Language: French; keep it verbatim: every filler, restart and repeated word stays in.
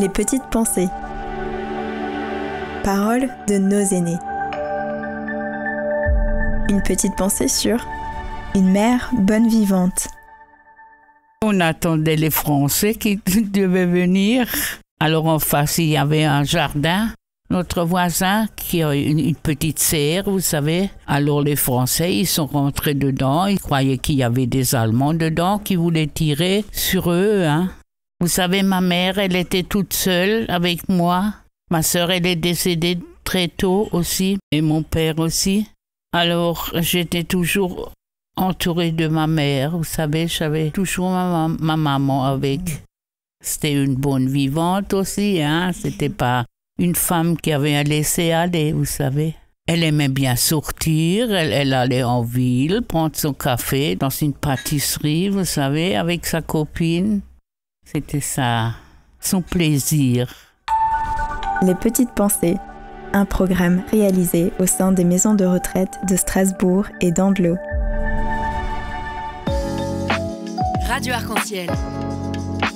Les petites pensées. Paroles de nos aînés. Une petite pensée sur une mère bonne vivante. On attendait les Français qui devaient venir. Alors en face, il y avait un jardin. Notre voisin qui a une, une petite serre, vous savez. Alors les Français, ils sont rentrés dedans. Ils croyaient qu'il y avait des Allemands dedans qui voulaient tirer sur eux. Hein. Vous savez, ma mère, elle était toute seule avec moi. Ma sœur, elle est décédée très tôt aussi. Et mon père aussi. Alors j'étais toujours entourée de ma mère. Vous savez, j'avais toujours ma, ma maman avec. C'était une bonne vivante aussi. Hein. C'était pas une femme qui avait un laisser-aller, vous savez. Elle aimait bien sortir, elle, elle allait en ville, prendre son café dans une pâtisserie, vous savez, avec sa copine. C'était ça, son plaisir. Les petites pensées, un programme réalisé au sein des maisons de retraite de Strasbourg et d'Andlau. Radio Arc-en-Ciel.